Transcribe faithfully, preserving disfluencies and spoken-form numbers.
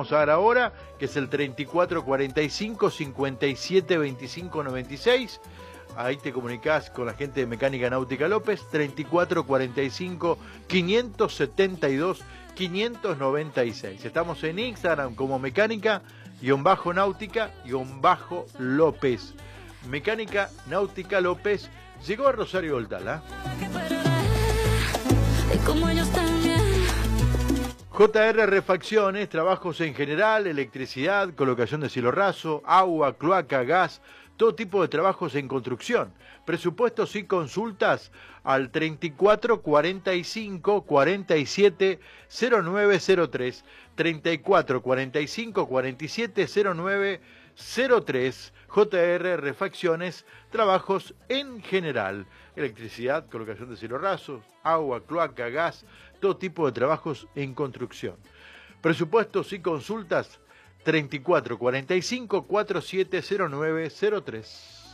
vamos a dar ahora, que es el treinta y cuatro cuarenta y cinco, cincuenta y siete veinticinco noventa y seis. Ahí te comunicás con la gente de Mecánica Náutica López, treinta y cuatro cuarenta y cinco, quinientos setenta y dos, quinientos noventa y seis. Estamos en Instagram como Mecánica, guión bajo Náutica, guión bajo López. Mecánica Náutica López llegó a Rosario Voltal, J R Refacciones, trabajos en general, electricidad, colocación de cielo raso, agua, cloaca, gas, todo tipo de trabajos en construcción. Presupuestos y consultas al treinta y cuatro cuarenta y cinco, cuarenta y siete, cero nueve cero tres, treinta y cuatro cuarenta y cinco, cuarenta y siete, cero nueve cero tres. J R Refacciones, trabajos en general, electricidad, colocación de cielo raso, agua, cloaca, gas, todo tipo de trabajos en construcción. Presupuestos y consultas treinta y cuatro cuarenta y cinco, cuarenta y siete, cero nueve cero tres.